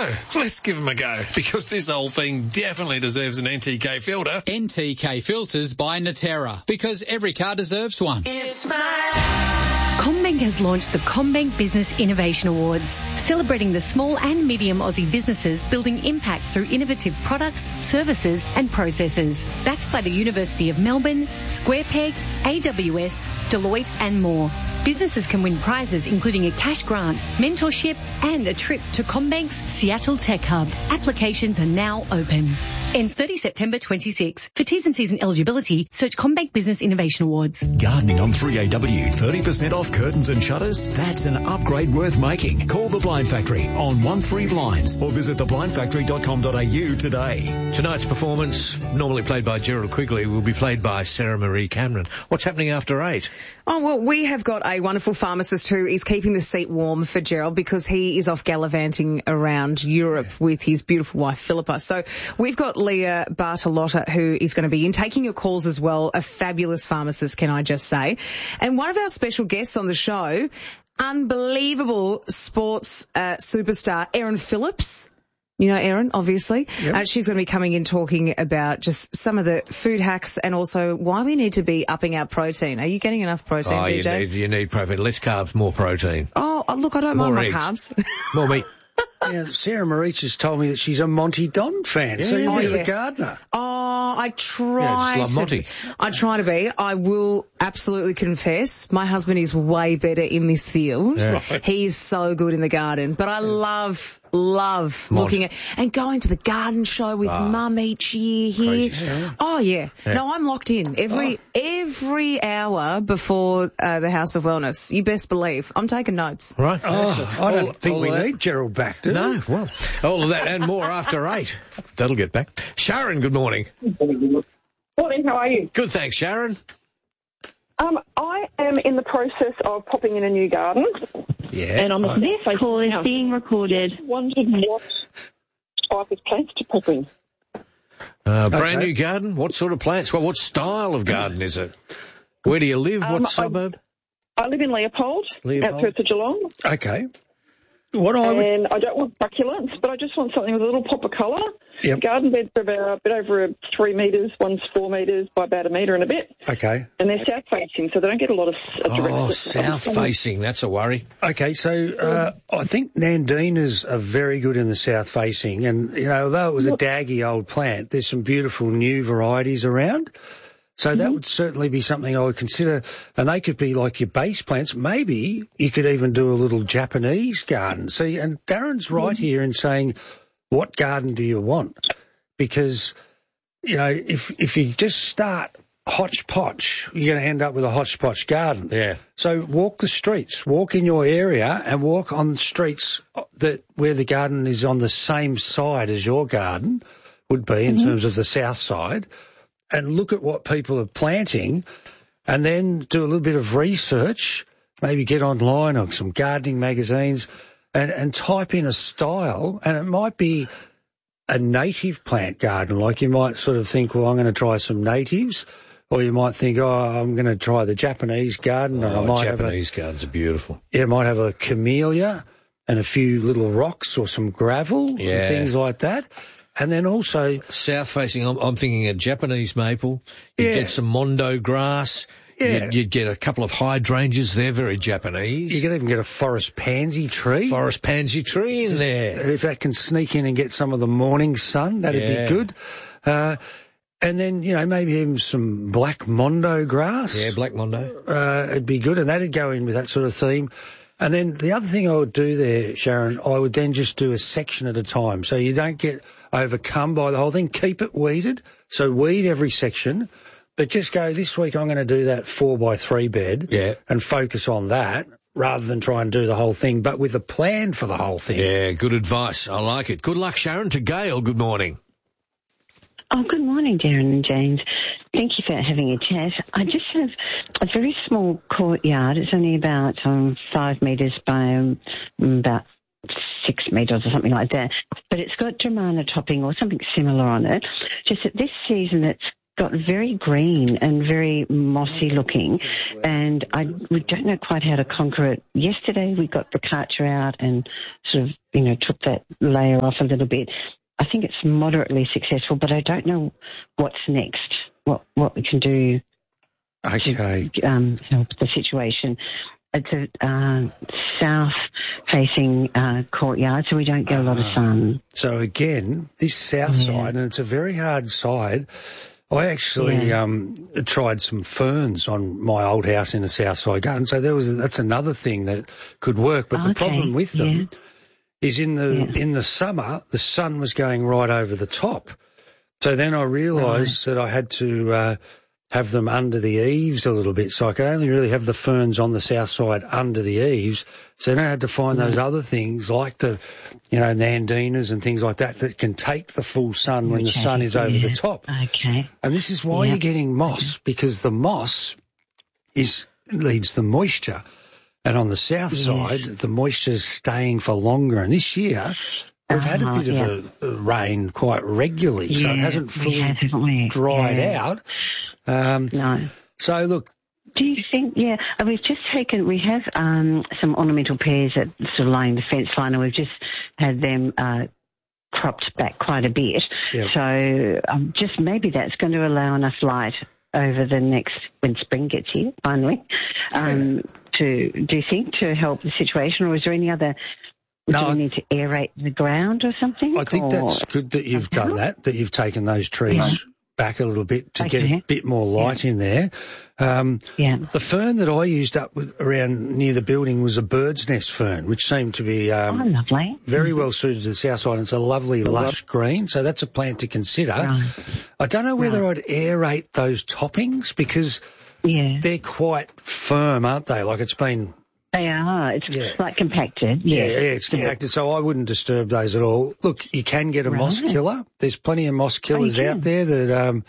know. Let's give them a go, because this whole thing definitely deserves an NTK filter. NTK filters by Naterra, because every car deserves one. It's CommBank has launched the CommBank Business Innovation Awards, celebrating the small and medium Aussie businesses building impact through innovative products, services and processes. Backed by the University of Melbourne, SquarePeg, AWS, Deloitte and more. Businesses can win prizes including a cash grant, mentorship and a trip to CommBank's Seattle Tech Hub. Applications are now open. Ends 30 September 26. For T's and C's and eligibility, search CommBank Business Innovation Awards. Gardening on 3AW, 30% off curtains and shutters? That's an upgrade worth making. Call the Blind Factory on 13 Blinds or visit theblindfactory.com.au today. Tonight's performance, normally played by Gerald Quigley, will be played by Sarah Marie Cameron. What's happening after 8? Oh, well, we have got a wonderful pharmacist who is keeping the seat warm for Gerald because he is off gallivanting around Europe with his beautiful wife, Philippa. So we've got Leah Bartolotta, who is going to be in taking your calls as well. A fabulous pharmacist, can I just say. And one of our special guests on the show, unbelievable sports superstar, Erin Phillips. You know Erin, obviously. Yep. She's going to be coming in talking about just some of the food hacks and also why we need to be upping our protein. Are you getting enough protein, DJ? You need protein. Less carbs, more protein. Oh, look, I don't mind my carbs. More meat. Yeah, Sarah Marice has told me that she's a Monty Don fan, so you're a gardener. Oh, I try love Monty. I try to be. I will absolutely confess, my husband is way better in this field. Yeah. He is so good in the garden, but I love looking at and going to the garden show with Mum each year here. Crazy. Oh yeah. No, I'm locked in every hour before the House of Wellness. You best believe. I'm taking notes. Right. Oh, I don't think we need Gerald back, do we? No. Well, all of that and more after 8. That'll get back. Sharon, good morning. Morning, how are you? Good, thanks, Sharon. I am in the process of popping in a new garden. Yeah. And I'm This call is being recorded. Wondered what type of plants to pop in. Brand new garden? What sort of plants? Well, what style of garden is it? Where do you live? What suburb? I live in Leopold, outskirts of Geelong. Okay. And I don't want succulents, but I just want something with a little pop of colour. Yep. Garden beds are about a bit over 3 metres, one's 4 metres by about 1 metre and a bit. Okay. And they're south-facing, so they don't get a lot of direct... south-facing, that's a worry. Okay, so I think Nandinas are very good in the south-facing, and, you know, although it was a daggy old plant, there's some beautiful new varieties around. So that would certainly be something I would consider, and they could be like your base plants. Maybe you could even do a little Japanese garden. See, and Darren's right here in saying, what garden do you want? Because, you know, if you just start hodgepodge, you're going to end up with a hodgepodge garden. Yeah. So walk the streets, walk in your area and walk on the streets where the garden is on the same side as your garden would be in terms of the south side. And look at what people are planting and then do a little bit of research, maybe get online or some gardening magazines and type in a style, and it might be a native plant garden. Like you might sort of think, well, I'm going to try some natives, or you might think, I'm going to try the Japanese garden. And I might Japanese gardens are beautiful. Yeah, might have a camellia and a few little rocks or some gravel and things like that. And then also... South-facing, I'm thinking a Japanese maple. You'd get some mondo grass. Yeah. You'd get a couple of hydrangeas. They're very Japanese. You could even get a forest pansy tree. Forest pansy tree in there. If that can sneak in and get some of the morning sun, that'd be good. And then, you know, maybe even some black mondo grass. Yeah, black mondo. It'd be good, and that'd go in with that sort of theme. And then the other thing I would do there, Sharon, I would then just do a section at a time. So you don't get overcome by the whole thing. Keep it weeded. So weed every section, but just go, this week I'm going to do that 4x3 bed and focus on that rather than try and do the whole thing, but with a plan for the whole thing. Yeah, good advice. I like it. Good luck, Sharon. To Gail, good morning. Oh, good morning, Darren and James. Thank you for having a chat. I just have a very small courtyard. It's only about 5 metres by about 6 metres or something like that. But it's got Germana topping or something similar on it. Just that this season it's got very green and very mossy looking, and we don't know quite how to conquer it. Yesterday we got the Karcher out and sort of, took that layer off a little bit. I think it's moderately successful, but I don't know what's next, what we can do to help the situation. It's a south-facing courtyard, so we don't get a lot of sun. So again, this south side, and it's a very hard side. I actually tried some ferns on my old house in the south side garden, so that's another thing that could work. But the problem with them is in the summer, the sun was going right over the top. So then I realised that I had to have them under the eaves a little bit. So I could only really have the ferns on the south side under the eaves. So then I had to find those other things like the, nandinas and things like that can take the full sun when the sun is over the top. Okay. And this is why you're getting moss, because the moss leads the moisture. And on the south side, the moisture is staying for longer. And this year, we've had a bit of a rain quite regularly, so it hasn't fully dried out. No. So, look. Do you think, we have some ornamental pears that sort of line the fence line, and we've just had them cropped back quite a bit. Yep. So just maybe that's going to allow enough light over when spring gets here, finally, do you think, to help the situation, or is there any other... Do we need to aerate the ground or something? I think that's good that you've done that you've taken those trees back a little bit to get a bit more light in there. The fern that I used up around near the building was a bird's nest fern, which seemed to be lovely. Very well suited to the south side. It's a lovely lush green, so that's a plant to consider. Right. I don't know whether I'd aerate those toppings because they're quite firm, aren't they? Like it's been... They are. It's like compacted. Yeah, it's compacted, so I wouldn't disturb those at all. Look, you can get a moss killer. There's plenty of moss killers out there that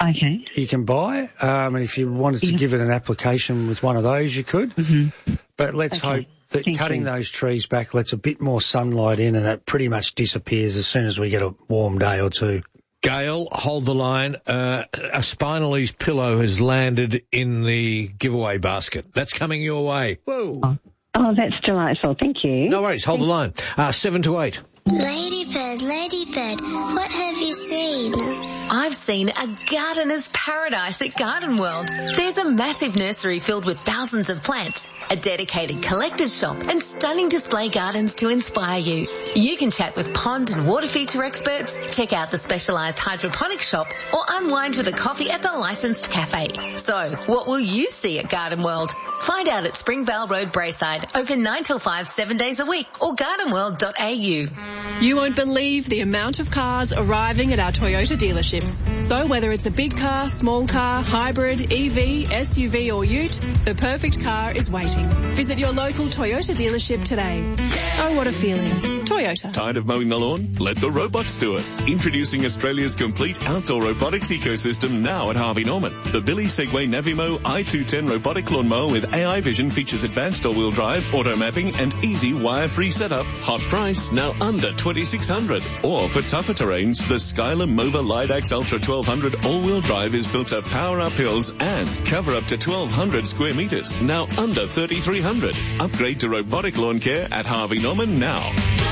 you can buy. And if you wanted to give it an application with one of those, you could. Mm-hmm. But let's hope that cutting those trees back lets a bit more sunlight in, and it pretty much disappears as soon as we get a warm day or two. Gail, hold the line. A Spinalese pillow has landed in the giveaway basket. That's coming your way. Whoa. Oh, that's delightful. Thank you. No worries. Hold the line. 7 to 8. Ladybird, Ladybird, what have you seen? I've seen a gardener's paradise at Garden World. There's a massive nursery filled with thousands of plants, a dedicated collector's shop, and stunning display gardens to inspire you. You can chat with pond and water feature experts, check out the specialised hydroponic shop, or unwind with a coffee at the licensed cafe. So, what will you see at Garden World? Find out at Springvale Road, Braeside, open 9 till 5, 7 days a week, or gardenworld.au. You won't believe the amount of cars arriving at our Toyota dealerships. So whether it's a big car, small car, hybrid, EV, SUV or ute, the perfect car is waiting. Visit your local Toyota dealership today. Oh, what a feeling. Toyota. Tired of mowing the lawn? Let the robots do it. Introducing Australia's complete outdoor robotics ecosystem now at Harvey Norman. The Billy Segway Navimo i210 robotic lawnmower with AI vision features advanced all-wheel drive, auto mapping and easy wire-free setup. Hot price, now under $2,600. Or for tougher terrains, the Skyler Mova Lidax Ultra 1200 all-wheel drive is built to power up hills and cover up to 1,200 square meters. Now under $3,300. Upgrade to robotic lawn care at Harvey Norman now.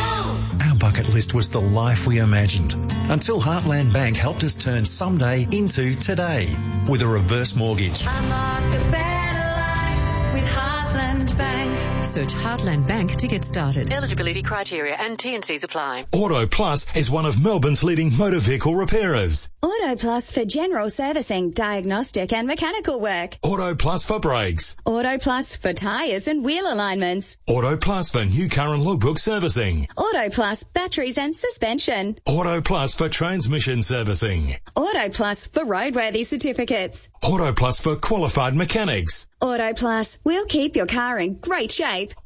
Our bucket list was the life we imagined until Heartland Bank helped us turn someday into today with a reverse mortgage. Unlock a better life with Heartland Bank. Search Heartland Bank to get started. Eligibility criteria and T&Cs apply. Auto Plus is one of Melbourne's leading motor vehicle repairers. Auto Plus for general servicing, diagnostic and mechanical work. Auto Plus for brakes. Auto Plus for tyres and wheel alignments. Auto Plus for new car and logbook servicing. Auto Plus batteries and suspension. Auto Plus for transmission servicing. Auto Plus for roadworthy certificates. Auto Plus for qualified mechanics. Auto Plus, we'll keep your car in great shape.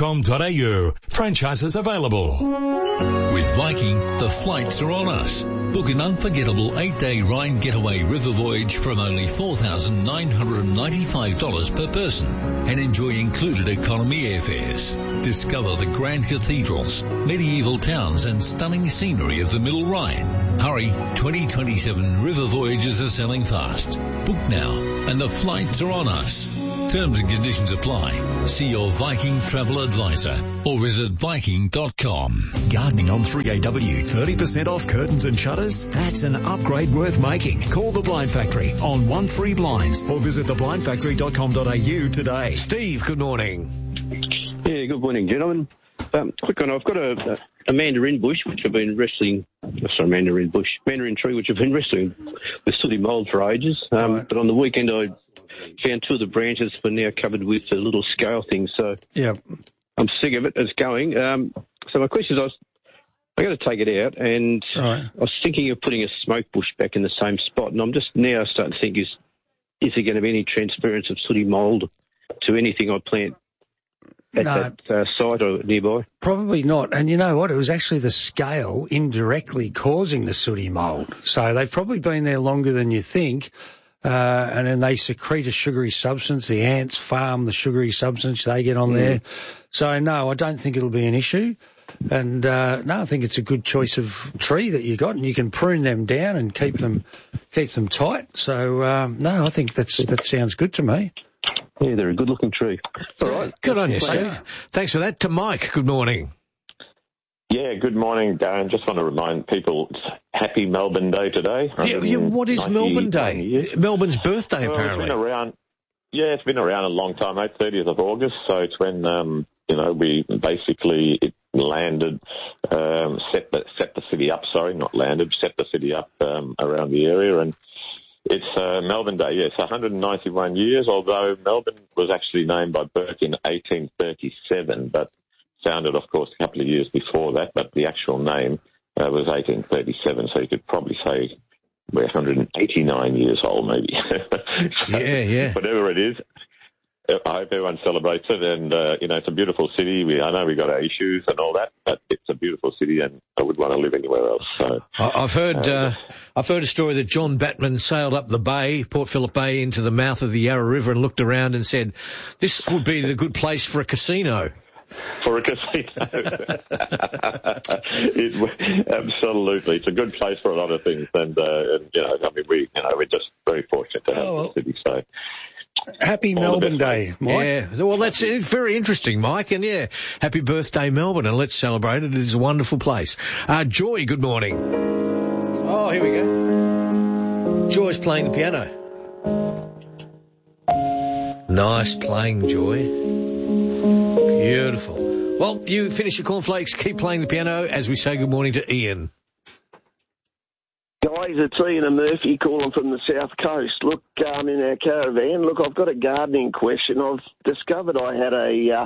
Autoplus.com.au. Franchises available. With Viking, the flights are on us. Book an unforgettable 8-day Rhine Getaway River voyage from only $4,995 per person and enjoy included economy airfares. Discover the grand cathedrals, medieval towns and stunning scenery of the Middle Rhine. Hurry, 2027 river voyages are selling fast. Book now and the flights are on us. Terms and conditions apply. See your Viking travel advisor or visit Viking.com. Gardening on 3AW. 30% off curtains and shutters? That's an upgrade worth making. Call the Blind Factory on 13 Blinds or visit theblindfactory.com.au today. Steve, good morning. Yeah, good morning, gentlemen. Quick one, I've got a mandarin bush, which I've been wrestling, mandarin tree, which I've been wrestling with sooty mould for ages. But on the weekend I found two of the branches were now covered with a little scale thing, so I'm sick of it. It's going. So my question is, I got to take it out, and I was thinking of putting a smoke bush back in the same spot, and I'm just now starting to think, is there going to be any transference of sooty mould to anything I plant at that site or nearby? Probably not. And you know what? It was actually the scale indirectly causing the sooty mould. So they've probably been there longer than you think. And then they secrete a sugary substance. The ants farm the sugary substance. They get on there. So, no, I don't think it'll be an issue. And, no, I think it's a good choice of tree that you got, and you can prune them down and keep them tight. So, no, I think that sounds good to me. Yeah, they're a good-looking tree. All right. Good on you, Steve. Thanks for that. To Mike, good morning. Yeah, good morning, Darren. Just want to remind people it's Happy Melbourne Day today. Yeah, what is Melbourne Day? Years. Melbourne's birthday, apparently. It's been around. Yeah, it's been around a long time, 30th of August. So it's when we basically landed, set the city up. Sorry, not landed, set the city up around the area, and it's Melbourne Day. Yes, 191 years. Although Melbourne was actually named by Burke in 1837, but founded, of course, a couple of years before that, but the actual name was 1837, so you could probably say we're 189 years old, maybe. So, yeah. Whatever it is, I hope everyone celebrates it, and, it's a beautiful city. I know we got our issues and all that, but it's a beautiful city, and I wouldn't want to live anywhere else. So I've heard a story that John Batman sailed up the bay, Port Phillip Bay, into the mouth of the Yarra River and looked around and said, this would be the good place for a casino. For a casino. Absolutely. It's a good place for a lot of things. And we're just very fortunate to have the city. So Happy Melbourne Day, Mike. Yeah, well, that's very interesting, Mike. And, happy birthday, Melbourne, and let's celebrate it. It is a wonderful place. Joy, good morning. Oh, here we go. Joy's playing the piano. Nice playing, Joy. Beautiful. Well, you finish your cornflakes, keep playing the piano as we say good morning to Ian. Guys, it's Ian and Murphy calling from the South Coast. Look, in our caravan, I've got a gardening question. I've discovered I had a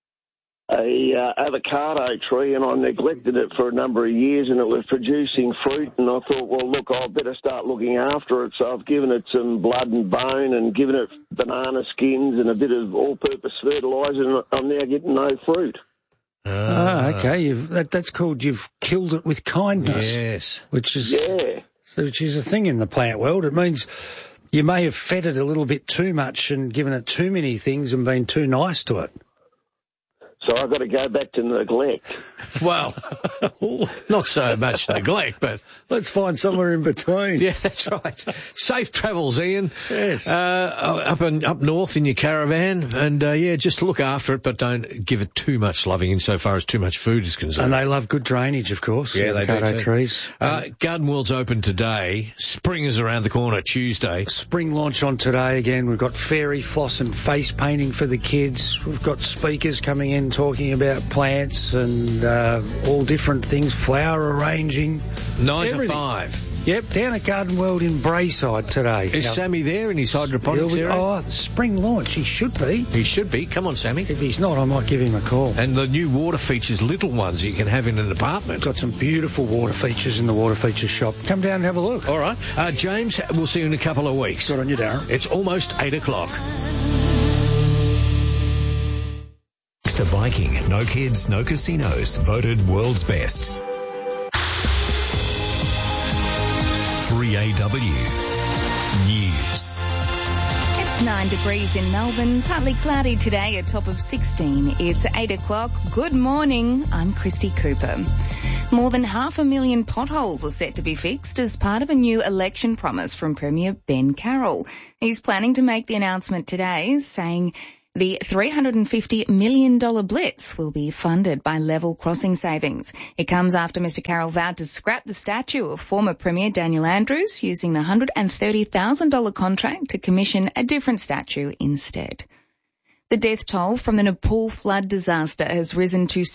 avocado tree and I neglected it for a number of years and it was producing fruit, and I thought, well, look, I'll better start looking after it. So I've given it some blood and bone and given it banana skins and a bit of all-purpose fertiliser, and I'm now getting no fruit. Okay. That's called you've killed it with kindness. Yes. Which is a thing in the plant world. It means you may have fed it a little bit too much and given it too many things and been too nice to it. So I've got to go back to neglect. Well, not so much neglect, but let's find somewhere in between. Yeah, that's right. Safe travels, Ian. Yes. Up north in your caravan, and just look after it, but don't give it too much loving insofar as too much food is concerned. And they love good drainage, of course. Yeah, they do. Trees. Garden World's open today. Spring is around the corner, Tuesday. Spring launch on today again. We've got fairy floss and face painting for the kids. We've got speakers coming in talking about plants and all different things, flower arranging. 9 to 5. Yep, down at Garden World in Brayside today. Is Sammy there in his hydroponics area? Oh, the spring launch. He should be. He should be. Come on, Sammy. If he's not, I might give him a call. And the new water features, little ones you can have in an apartment. Got some beautiful water features in the water features shop. Come down and have a look. All right. James, we'll see you in a couple of weeks. Good on you, Darren. It's almost 8 o'clock. To Viking, no kids, no casinos, voted world's best. 3AW News. It's 9 degrees in Melbourne, partly cloudy today, a top of 16. It's 8 o'clock. Good morning. I'm Christy Cooper. More than 500,000 potholes are set to be fixed as part of a new election promise from Premier Ben Carroll. He's planning to make the announcement today, saying the $350 million blitz will be funded by level crossing savings. It comes after Mr Carroll vowed to scrap the statue of former Premier Daniel Andrews, using the $130,000 contract to commission a different statue instead. The death toll from the Nepal flood disaster has risen to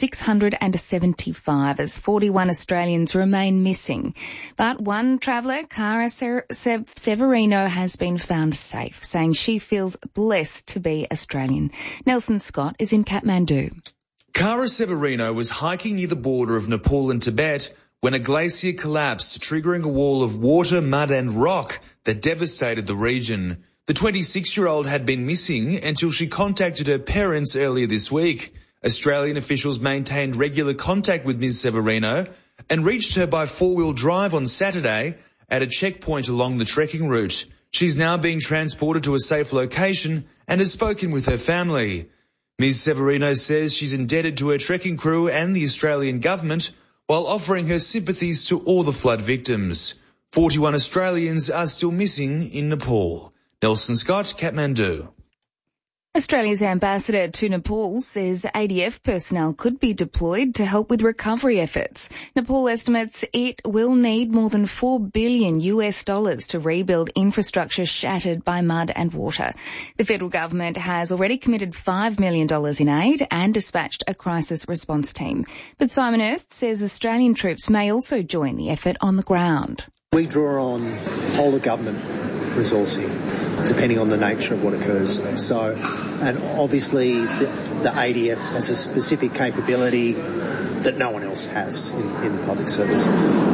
675 as 41 Australians remain missing. But one traveller, Cara Severino, has been found safe, saying she feels blessed to be Australian. Nelson Scott is in Kathmandu. Cara Severino was hiking near the border of Nepal and Tibet when a glacier collapsed, triggering a wall of water, mud and rock that devastated the region. The 26-year-old had been missing until she contacted her parents earlier this week. Australian officials maintained regular contact with Ms Severino and reached her by four-wheel drive on Saturday at a checkpoint along the trekking route. She's now being transported to a safe location and has spoken with her family. Ms Severino says she's indebted to her trekking crew and the Australian government while offering her sympathies to all the flood victims. 41 Australians are still missing in Nepal. Nelson Scott, Kathmandu. Australia's ambassador to Nepal says ADF personnel could be deployed to help with recovery efforts. Nepal estimates it will need more than $4 billion to rebuild infrastructure shattered by mud and water. The federal government has already committed $5 million in aid and dispatched a crisis response team. But Simon Erst says Australian troops may also join the effort on the ground. We draw on whole of government resourcing, depending on the nature of what occurs. So, and obviously the ADF has a specific capability that no one else has in the public service.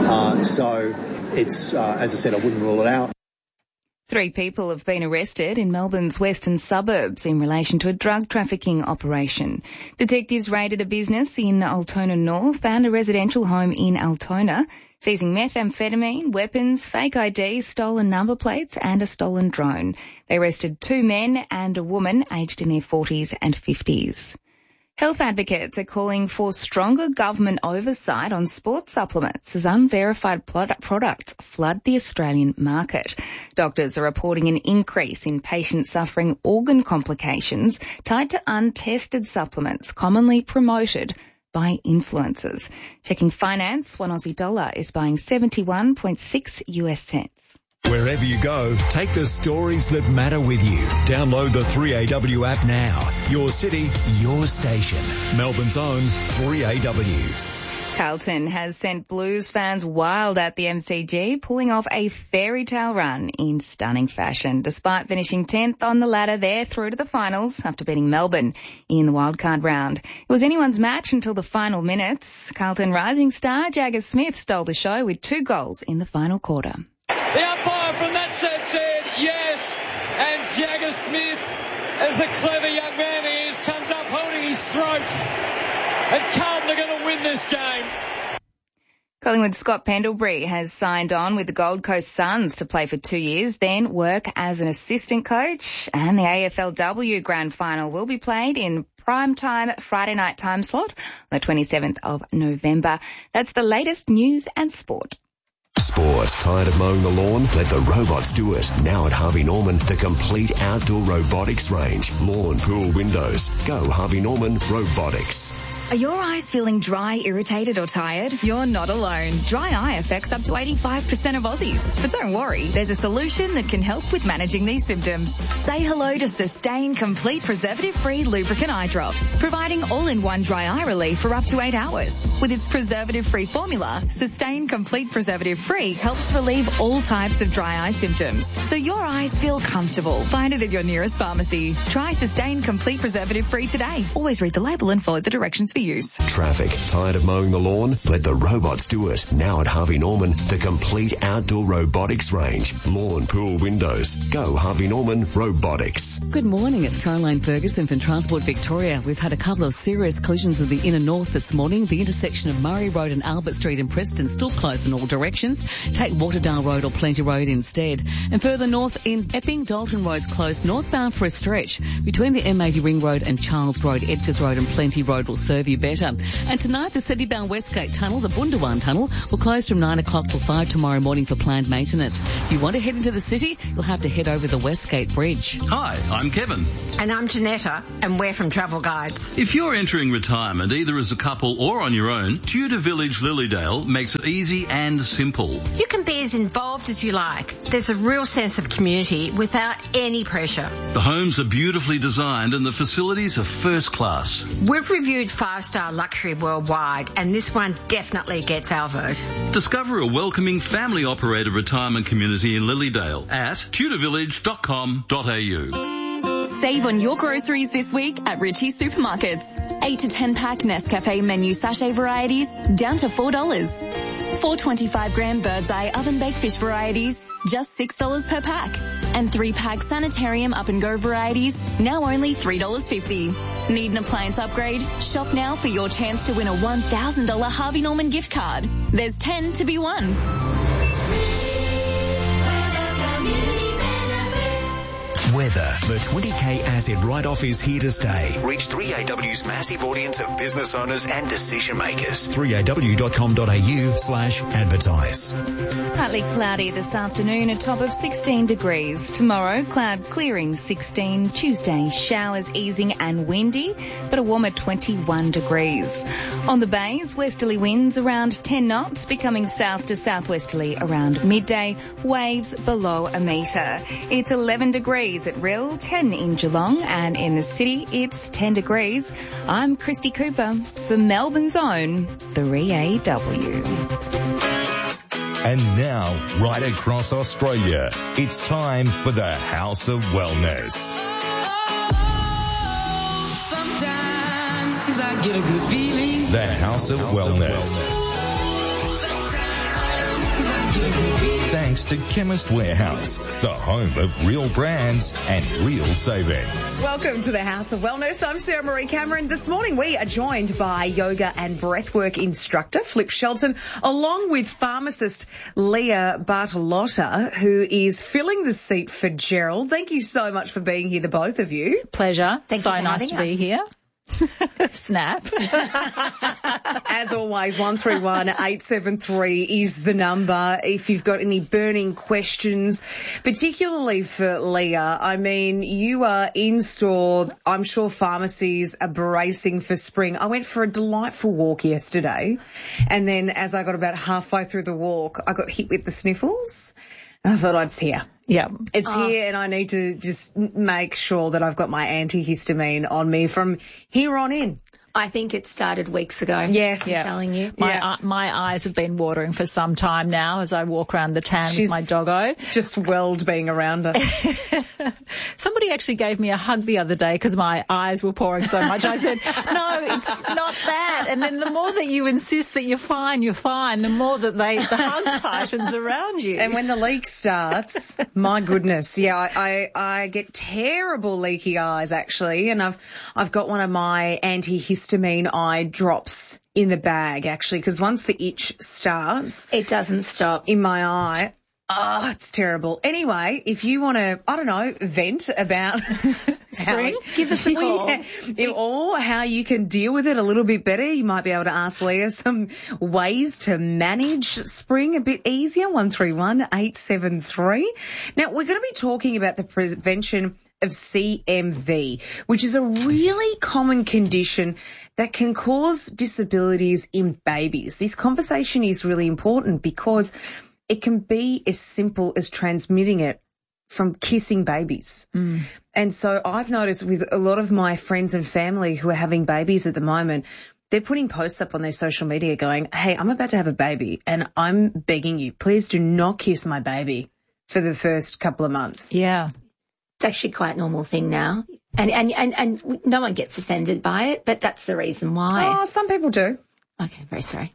So it's, as I said, I wouldn't rule it out. 3 people have been arrested in Melbourne's western suburbs in relation to a drug trafficking operation. Detectives raided a business in Altona North and a residential home in Altona, seizing methamphetamine, weapons, fake ID, stolen number plates and a stolen drone. They arrested 2 men and a woman aged in their 40s and 50s. Health advocates are calling for stronger government oversight on sports supplements as unverified products flood the Australian market. Doctors are reporting an increase in patients suffering organ complications tied to untested supplements commonly promoted by influencers. Checking finance, one Aussie dollar is buying 71.6 US cents. Wherever you go, take the stories that matter with you. Download the 3AW app now. Your city, your station. Melbourne's own 3AW. Carlton has sent Blues fans wild at the MCG, pulling off a fairy tale run in stunning fashion. Despite finishing 10th on the ladder, they're through to the finals after beating Melbourne in the wildcard round. It was anyone's match until the final minutes. Carlton rising star Jagger Smith stole the show with 2 goals in the final quarter. The umpire from that set said yes, and Jagger Smith, as the clever young man he is, comes up holding his throat. And Carlton are going to win this game. Collingwood's Scott Pendlebury has signed on with the Gold Coast Suns to play for 2 years, then work as an assistant coach. And the AFLW Grand Final will be played in prime time Friday night time slot on the 27th of November. That's the latest news and sport. Sport. Tired of mowing the lawn? Let the robots do it. Now at Harvey Norman, the complete outdoor robotics range. Lawn, pool, windows. Go Harvey Norman Robotics. Are your eyes feeling dry, irritated or tired? You're not alone. Dry eye affects up to 85% of Aussies. But don't worry, there's a solution that can help with managing these symptoms. Say hello to Sustain Complete Preservative-Free Lubricant Eye Drops, providing all-in-one dry eye relief for up to 8 hours. With its preservative-free formula, Sustain Complete Preservative-Free helps relieve all types of dry eye symptoms, so your eyes feel comfortable. Find it at your nearest pharmacy. Try Sustain Complete Preservative-Free today. Always read the label and follow the directions for for use. Traffic. Tired of mowing the lawn? Let the robots do it. Now at Harvey Norman, the complete outdoor robotics range. Lawn, pool, windows. Go Harvey Norman Robotics. Good morning, it's Caroline Ferguson from Transport Victoria. We've had a couple of serious collisions of the inner north this morning. The intersection of Murray Road and Albert Street in Preston still closed in all directions. Take Waterdale Road or Plenty Road instead. And further north in Epping, Dalton Road's closed northbound for a stretch. Between the M80 Ring Road and Charles Road, Edgars Road and Plenty Road will serve you better. And tonight, the City-bound Westgate Tunnel, the Bundawan Tunnel, will close from 9 o'clock till 5 tomorrow morning for planned maintenance. If you want to head into the city, you'll have to head over the Westgate Bridge. Hi, I'm Kevin. And I'm Janetta, and we're from Travel Guides. If you're entering retirement, either as a couple or on your own, Tudor Village Lilydale makes it easy and simple. You can be as involved as you like. There's a real sense of community without any pressure. The homes are beautifully designed and the facilities are first class. We've reviewed 5-star luxury worldwide, and this one definitely gets our vote. Discover a welcoming family-operated retirement community in Lilydale at tudorvillage.com.au. Save on your groceries this week at Ritchie Supermarkets. 8 to 10 pack Nescafe menu sachet varieties down to $4. 4 25-gram Bird's Eye oven-baked fish varieties, just $6 per pack. And 3-pack Sanitarium Up and Go varieties, now only $3.50. Need an appliance upgrade? Shop now for your chance to win a $1,000 Harvey Norman gift card. There's 10 to be won. Weather. The 20K asset write-off is here to stay. Reach 3AW's massive audience of business owners and decision makers. 3AW.com.au/advertise. Partly cloudy this afternoon, a top of 16 degrees. Tomorrow, cloud clearing 16. Tuesday, showers easing and windy, but a warmer 21 degrees. On the bays, westerly winds around 10 knots, becoming south to southwesterly around midday. Waves below a metre. It's 11 degrees at Rill, 10 in Geelong, and in the city it's 10 degrees. I'm Christy Cooper for Melbourne's own 3AW. And now, right across Australia, it's time for the House of Wellness. Sometimes I get a good feeling. The House of Wellness. Thanks to Chemist Warehouse, the home of real brands and real savings. Welcome to the House of Wellness. I'm Sarah Marie Cameron. This morning we are joined by yoga and breathwork instructor Flip Shelton, along with pharmacist Leah Bartolotta, who is filling the seat for Gerald. Thank you so much for being here, the both of you. Pleasure. So nice to be here. Snap. As always, 131873 is the number. If you've got any burning questions, particularly for Leah, I mean, you are in store. I'm sure pharmacies are bracing for spring. I went for a delightful walk yesterday, and then as I got about halfway through the walk, I got hit with the sniffles. I thought it's here. Yeah. It's here, and I need to just make sure that I've got my antihistamine on me from here on in. I think it started weeks ago. Yes. I'm telling you. My eyes have been watering for some time now as I walk around the town with my doggo. Just welled being around her. Somebody actually gave me a hug the other day because my eyes were pouring so much. I said, no, it's not that. And then the more that you insist that you're fine, the more that the hug tightens around you. And when the leak starts, my goodness, I get terrible leaky eyes actually, and I've got one of my antihistamine eye drops in the bag actually, because once the itch starts, it doesn't stop in my eye. Oh, it's terrible. Anyway, if you want to, I don't know, vent about spring, give us a call. Or how you can deal with it a little bit better, you might be able to ask Leah some ways to manage spring a bit easier. 131873. Now, we're going to be talking about the prevention of CMV, which is a really common condition that can cause disabilities in babies. This conversation is really important because it can be as simple as transmitting it from kissing babies. And so I've noticed with a lot of my friends and family who are having babies at the moment, they're putting posts up on their social media going, hey, I'm about to have a baby and I'm begging you, please do not kiss my baby for the first couple of months. Yeah. It's actually quite a normal thing now. And no one gets offended by it, but that's the reason why. Oh, some people do. Okay, very sorry.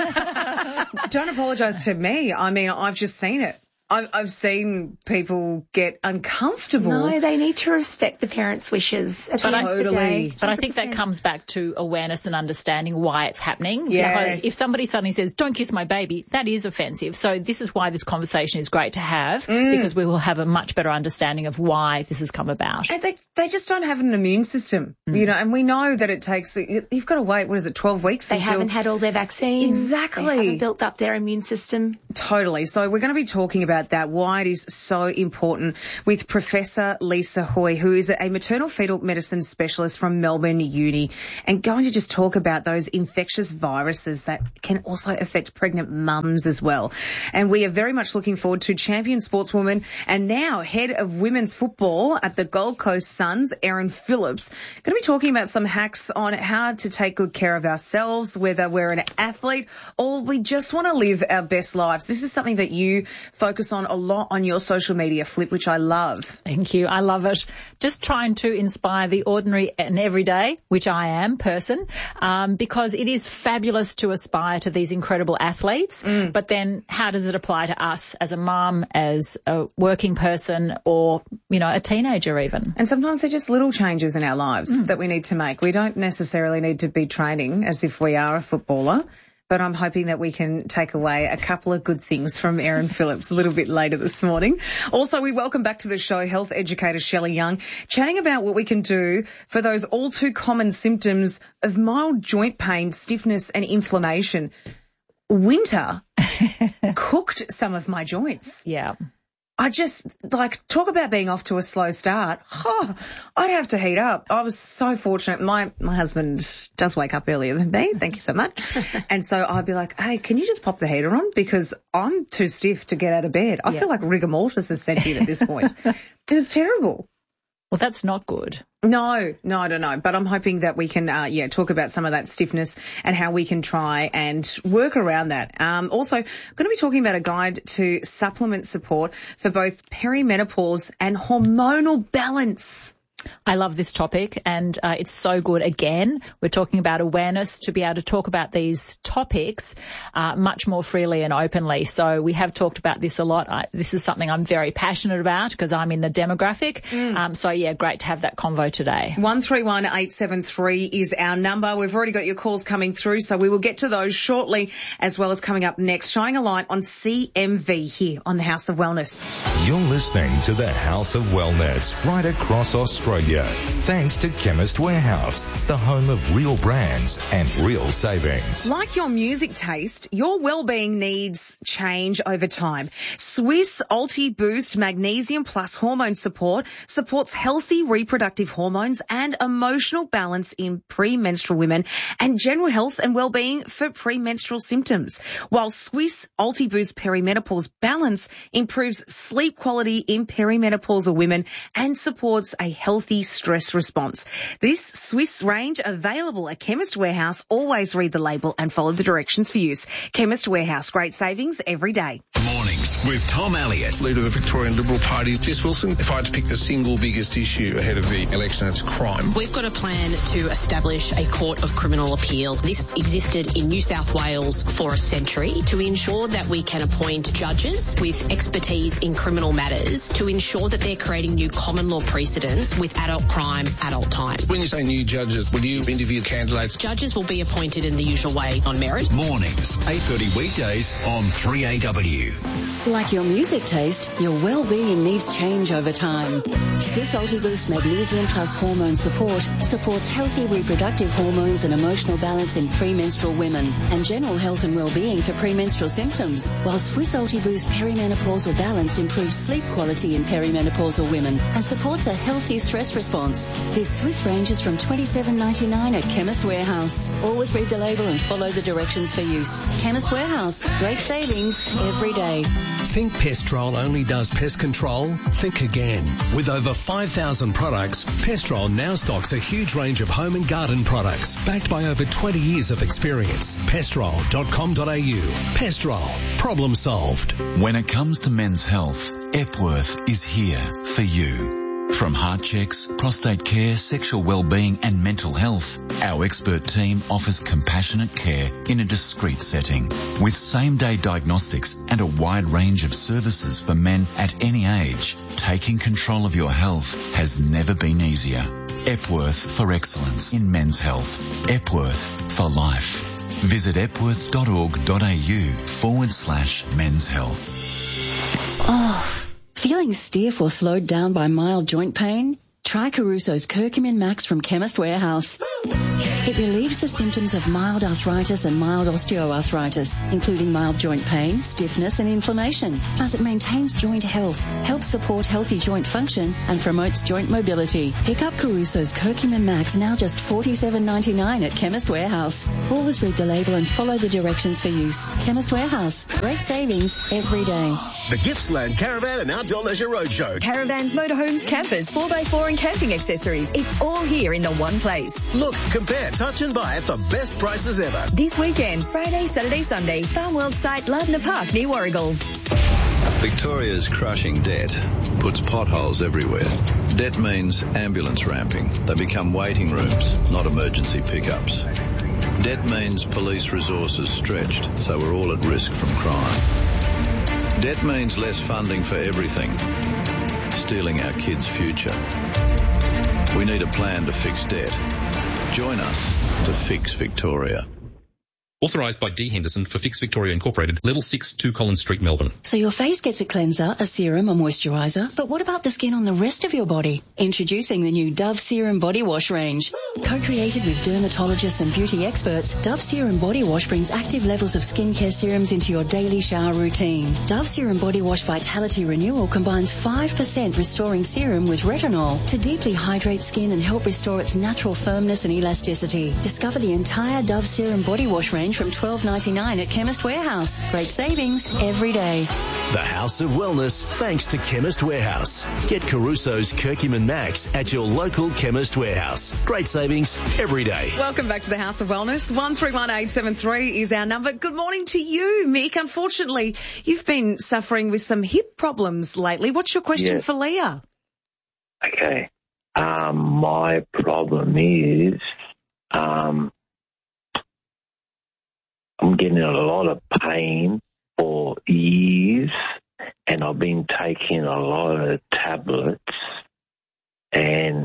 Don't apologise to me. I mean, I've just seen it. I've seen people get uncomfortable. No, they need to respect the parents' wishes at the end of the day. But I think that comes back to awareness and understanding why it's happening. Yes. Because if somebody suddenly says, don't kiss my baby, that is offensive. So this is why this conversation is great to have, because we will have a much better understanding of why this has come about. And they just don't have an immune system, you know, and we know that it takes, you've got to wait, 12 weeks? They haven't had all their vaccines. Exactly. They haven't built up their immune system. Totally. So we're going to be talking about that, why it is so important, with Professor Lisa Hoy, who is a maternal fetal medicine specialist from Melbourne Uni, and going to just talk about those infectious viruses that can also affect pregnant mums as well. And we are very much looking forward to champion sportswoman and now head of women's football at the Gold Coast Suns, Erin Phillips, going to be talking about some hacks on how to take good care of ourselves, whether we're an athlete or we just want to live our best lives. This is something that you focus on a lot on your social media, Flip, which I love. Thank you. I love it. Just trying to inspire the ordinary and everyday, which I am, person, because it is fabulous to aspire to these incredible athletes. But then how does it apply to us as a mum, as a working person, or, you know, a teenager even? And sometimes they're just little changes in our lives that we need to make. We don't necessarily need to be training as if we are a footballer. But I'm hoping that we can take away a couple of good things from Erin Phillips a little bit later this morning. Also, we welcome back to the show health educator Shelley Young, chatting about what we can do for those all too common symptoms of mild joint pain, stiffness and inflammation. Winter cooked some of my joints. Yeah. I just, talk about being off to a slow start. I'd have to heat up. I was so fortunate. My husband does wake up earlier than me. Thank you so much. And so I'd be like, hey, can you just pop the heater on? Because I'm too stiff to get out of bed. I feel like rigor mortis has set in at this point. It is terrible. Well, that's not good. No. But I'm hoping that we can, talk about some of that stiffness and how we can try and work around that. Also, going to be talking about a guide to supplement support for both perimenopause and hormonal balance. I love this topic, and it's so good. Again, we're talking about awareness to be able to talk about these topics much more freely and openly. So we have talked about this a lot. This is something I'm very passionate about because I'm in the demographic. Great to have that convo today. 131873 is our number. We've already got your calls coming through, so we will get to those shortly, as well as coming up next, shining a light on CMV here on the House of Wellness. You're listening to the House of Wellness right across Australia. Thanks to Chemist Warehouse, the home of real brands and real savings. Like your music taste, your well-being needs change over time. Swiss Ulti-Boost Magnesium Plus Hormone Support supports healthy reproductive hormones and emotional balance in premenstrual women and general health and well-being for premenstrual symptoms. While Swiss Ulti-Boost Perimenopause Balance improves sleep quality in perimenopausal women and supports a healthy stress response. This Swiss range available at Chemist Warehouse. Always read the label and follow the directions for use. Chemist Warehouse, great savings every day. Mornings with Tom Elliott. Leader of the Victorian Liberal Party, Jess Wilson. If I had to pick the single biggest issue ahead of the election, it's crime. We've got a plan to establish a court of criminal appeal. This existed in New South Wales for a century to ensure that we can appoint judges with expertise in criminal matters to ensure that they're creating new common law precedents with adult crime, adult time. When you say new judges, will you interview candidates? Judges will be appointed in the usual way on merit. Mornings, 8:30 weekdays on 3AW. Like your music taste, your well-being needs change over time. Swiss Ulti-Boost Magnesium Plus Hormone Support supports healthy reproductive hormones and emotional balance in premenstrual women and general health and well-being for premenstrual symptoms, while Swiss Ulti-Boost Perimenopausal Balance improves sleep quality in perimenopausal women and supports a healthy stress response. This Swiss range is from $27.99 at Chemist Warehouse. Always read the label and follow the directions for use. Chemist Warehouse, great savings every day. Think Pestrol only does pest control? Think again. With over 5,000 products, Pestrol now stocks a huge range of home and garden products, backed by over 20 years of experience. Pestrol.com.au. Pestrol. Problem solved. When it comes to men's health, Epworth is here for you. From heart checks, prostate care, sexual well-being and mental health, our expert team offers compassionate care in a discreet setting. With same-day diagnostics and a wide range of services for men at any age, taking control of your health has never been easier. Epworth for excellence in men's health. Epworth for life. Visit epworth.org.au/men's health. Oh, feeling stiff or slowed down by mild joint pain? Try Caruso's Curcumin Max from Chemist Warehouse. It relieves the symptoms of mild arthritis and mild osteoarthritis, including mild joint pain, stiffness and inflammation. Plus it maintains joint health, helps support healthy joint function and promotes joint mobility. Pick up Caruso's Curcumin Max, now just $47.99 at Chemist Warehouse. Always read the label and follow the directions for use. Chemist Warehouse. Great savings every day. The Gippsland Caravan and Outdoor Leisure Roadshow. Caravans, motorhomes, campers, 4x4 and camping accessories. It's all here in the one place. Look, compare, touch and buy at the best prices ever. This weekend, Friday, Saturday, Sunday, Farm World site, Lardner Park near Warragul. Victoria's crushing debt puts potholes everywhere. Debt means ambulance ramping. They become waiting rooms, not emergency pickups. Debt means police resources stretched, so we're all at risk from crime. Debt means less funding for everything, stealing our kids' future. We need a plan to fix debt. Join us to fix Victoria. Authorised by D. Henderson for Fix Victoria Incorporated, Level 6, 2 Collins Street, Melbourne. So your face gets a cleanser, a serum, a moisturiser, but what about the skin on the rest of your body? Introducing the new Dove Serum Body Wash range. Co-created with dermatologists and beauty experts, Dove Serum Body Wash brings active levels of skincare serums into your daily shower routine. Dove Serum Body Wash Vitality Renewal combines 5% restoring serum with retinol to deeply hydrate skin and help restore its natural firmness and elasticity. Discover the entire Dove Serum Body Wash range from $12.99 at Chemist Warehouse. Great savings every day. The House of Wellness, thanks to Chemist Warehouse. Get Caruso's Curcumin Max at your local Chemist Warehouse. Great savings every day. Welcome back to the House of Wellness. 131873 is our number. Good morning to you, Mick. Unfortunately, you've been suffering with some hip problems lately. What's your question for Leah? Okay. My problem is, I'm getting a lot of pain for years, and I've been taking a lot of tablets, and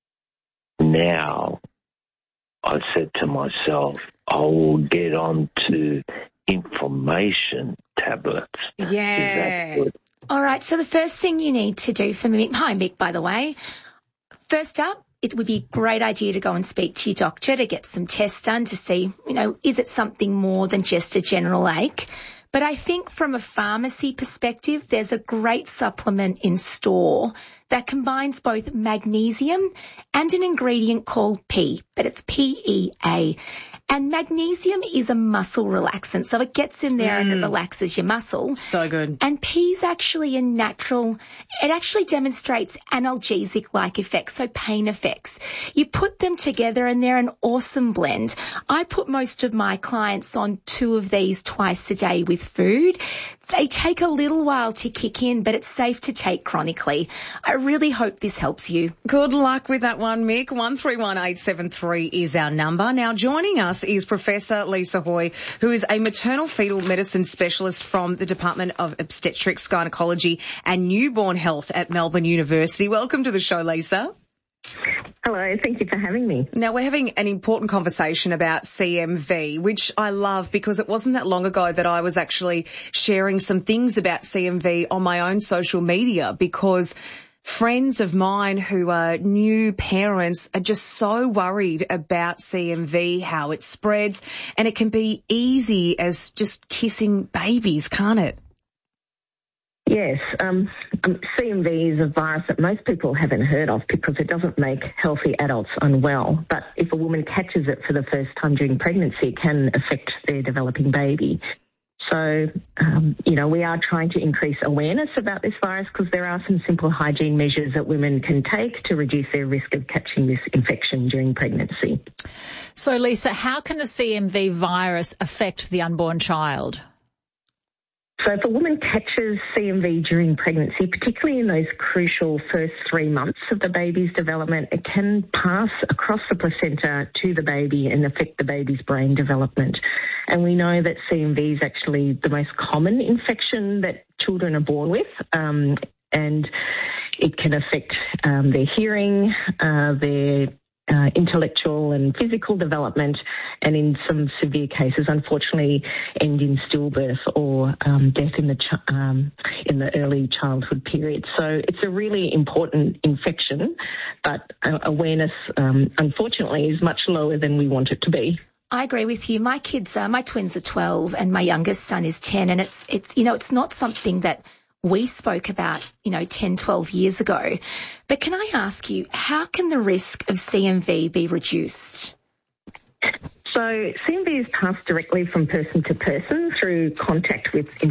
now I said to myself, I will get on to inflammation tablets. Yeah. Is that good? All right, so the first thing you need to do for Mick, hi Mick, by the way, first up, it would be a great idea to go and speak to your doctor to get some tests done to see, is it something more than just a general ache? But I think from a pharmacy perspective, there's a great supplement in store that combines both magnesium and an ingredient called P, but it's PEA. And magnesium is a muscle relaxant, so it gets in there and it relaxes your muscle. So good. And P is actually a natural, it actually demonstrates analgesic-like effects, so pain effects. You put them together and they're an awesome blend. I put most of my clients on 2 of these twice a day with food. They take a little while to kick in, but it's safe to take chronically. I really hope this helps you. Good luck with that one, Mick. 131873 is our number. Now, joining us is Professor Lisa Hoy, who is a maternal fetal medicine specialist from the Department of Obstetrics, Gynecology and Newborn Health at Melbourne University. Welcome to the show, Lisa. Hello, thank you for having me. Now, we're having an important conversation about CMV, which I love because it wasn't that long ago that I was actually sharing some things about CMV on my own social media, because friends of mine who are new parents are just so worried about CMV, how it spreads, and it can be easy as just kissing babies, can't it? Yes, CMV is a virus that most people haven't heard of because it doesn't make healthy adults unwell. But if a woman catches it for the first time during pregnancy, it can affect their developing baby. So, we are trying to increase awareness about this virus because there are some simple hygiene measures that women can take to reduce their risk of catching this infection during pregnancy. So, Lisa, how can the CMV virus affect the unborn child? So if a woman catches CMV during pregnancy, particularly in those crucial first 3 months of the baby's development, it can pass across the placenta to the baby and affect the baby's brain development. And we know that CMV is actually the most common infection that children are born with, and it can affect their hearing, their intellectual and physical development, and in some severe cases, unfortunately, end in stillbirth or death in the early childhood period. So it's a really important infection, but awareness, unfortunately, is much lower than we want it to be. I agree with you. My kids, my twins are 12 and my youngest son is 10, and it's not something that we spoke about, 10, 12 years ago. But can I ask you, how can the risk of CMV be reduced? So CMV is passed directly from person to person through contact with